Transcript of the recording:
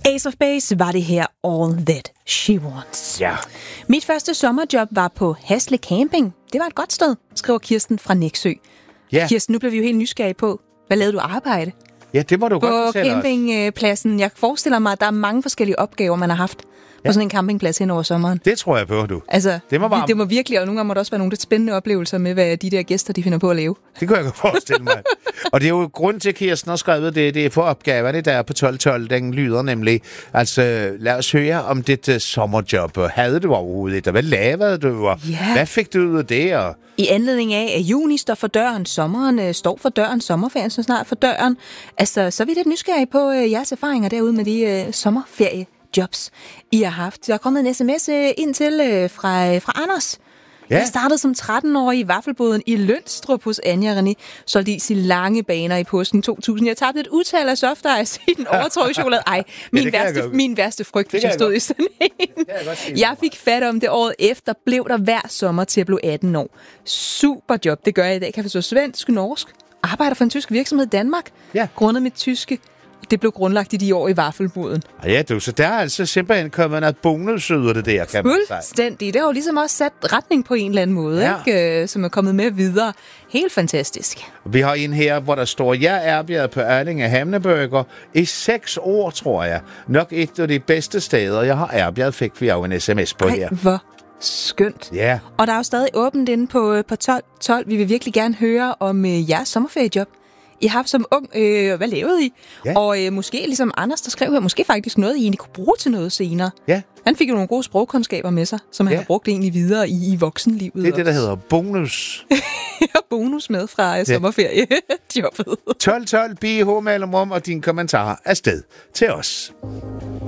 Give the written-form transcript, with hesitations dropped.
Ace of Base var det her All That She Wants. Ja. Mit første sommerjob var på Hasle Camping. Det var et godt sted, skriver Kirsten fra Nexø. Ja. Kirsten, nu bliver vi jo helt nysgerrige på, hvad lavede du arbejde? Ja, det må du godt På fortælle os. campingpladsen. Jeg forestiller mig, at der er mange forskellige opgaver, man har haft på sådan en campingplads hen over sommeren. Det tror jeg på, du. Altså, Det det må virkelig, og nogle gange må der også være nogle lidt spændende oplevelser med, hvad de der gæster, de finder på at lave. Det kunne jeg godt forestille mig. Og det er jo grund til, at Kirsten har skrevet det er for opgaverne, der er på 12.12. Den lyder nemlig, altså lad os høre om dit sommerjob. Havde du overhovedet et, og hvad lavede du, og hvad fik du ud af det? Og I anledning af, at juni står for døren, sommeren står for døren, sommerferien så snart for døren. Altså, så er vi lidt nysgerrige på jeres erfaringer derude med de sommerferiejobs, I har haft. Der er kommet en sms ind til fra Anders. Ja. Jeg startede som 13-årig i vaffelboden i Lønstrup hos Anja René. Solgte is i lange baner i påsken 2000. Jeg tabte et utal af soft ice i den overtrukket chokolade. Ej, min værste frygt, hvis jeg stod i sådan en. Jeg fik fat om det året efter, blev der hver sommer til at blive 18 år. Super job, det gør jeg i dag. Kan jeg forstå svensk, norsk. Arbejder for en tysk virksomhed i Danmark. Ja. Grundet mit tyske. Det blev grundlagt i de år i vaffelboden. ja, du, så der er altså simpelthen kommet noget bonus ud af det der, kan man sige. Fuldstændig. Det har jo ligesom også sat retning på en eller anden måde, ikke? Som er kommet med videre. Helt fantastisk. Vi har en her, hvor der står, jeg arbejdede på Erlinge Hamneburger i 6 år, tror jeg. Nok et af de bedste steder, jeg har arbejdet, fik vi jo en sms på her. Hvor skønt. Ja. Og der er jo stadig åbent inde på 12. Vi vil virkelig gerne høre om jeres sommerferiejob. I har haft som ung, hvad lavede I? Ja. Og måske ligesom Anders, der skrev her, måske faktisk noget, I egentlig kunne bruge til noget senere. Ja. Han fik jo nogle gode sprogkundskaber med sig, som han har brugt egentlig videre i voksenlivet. Det er det, der hedder bonus. Bonus med fra sommerferiejobbet. 12.12 BH mellemrum og din kommentar afsted til os.